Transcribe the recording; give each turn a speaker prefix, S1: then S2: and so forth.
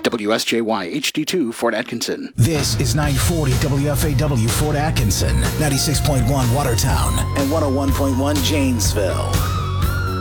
S1: WSJY HD2 Fort Atkinson.
S2: This is 940 WFAW Fort Atkinson, 96.1 Watertown, and 101.1 Janesville.